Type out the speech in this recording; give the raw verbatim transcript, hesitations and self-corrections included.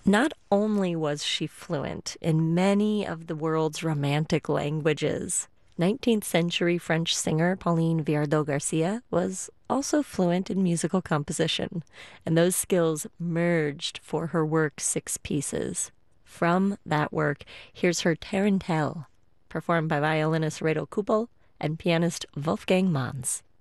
Not only was she fluent in many of the world's romantic languages, nineteenth century French singer Pauline Viardot Garcia was also fluent in musical composition, and those skills merged for her work Six Pieces. From that work, here's her Tarantelle, performed by violinist Reto Kupel and pianist Wolfgang Mans.